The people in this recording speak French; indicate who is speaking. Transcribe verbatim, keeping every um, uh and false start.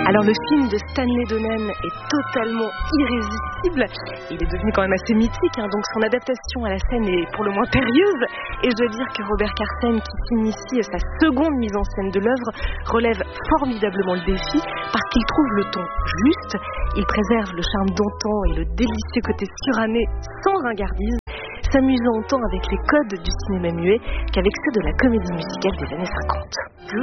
Speaker 1: Alors le film de Stanley Donen est totalement irrésistible. Il est devenu quand même assez mythique, hein, donc son adaptation à la scène est pour le moins périlleuse. Et je dois dire que Robert Carsen, qui signe ici sa seconde mise en scène de l'œuvre, relève formidablement le défi parce qu'il trouve le ton juste. Il préserve le charme d'antan et le délicieux côté suranné sans ringardise, s'amusant autant avec les codes du cinéma muet qu'avec ceux de la comédie musicale des années cinquante.